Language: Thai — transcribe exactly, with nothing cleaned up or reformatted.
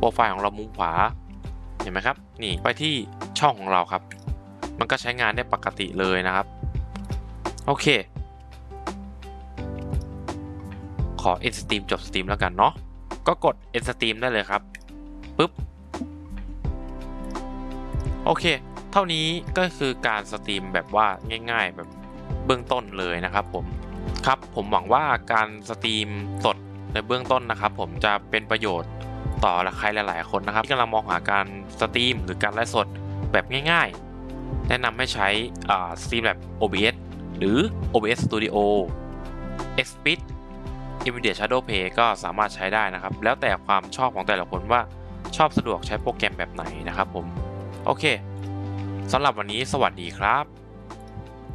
โปรไฟล์ของเรามุมขวาเห็นไหมครับนี่ไปที่ช่องของเราครับมันก็ใช้งานได้ปกติเลยนะครับโอเคขอ end stream จบสตรีมแล้วกันเนาะก็กด end stream ได้เลยครับปึ๊บโอเคเท่านี้ก็คือการสตรีมแบบว่าง่ายๆแบบเบื้องต้นเลยนะครับผมครับผมหวังว่าการสตรีมสดในเบื้องต้นนะครับผมจะเป็นประโยชน์ต่อใครหลายๆคนนะครับที่กำลังมองหาการสตรีมหรือการไลฟ์สดแบบง่ายๆแนะนำให้ใช้สตรีมแบบ โอ บี เอส หรือ โอ บี เอส Studio Xsplit Immediate Shadowplay ก็สามารถใช้ได้นะครับแล้วแต่ความชอบของแต่ละคนว่าชอบสะดวกใช้โปรแกรมแบบไหนนะครับผมโอเคสำหรับวันนี้สวัสดีครับ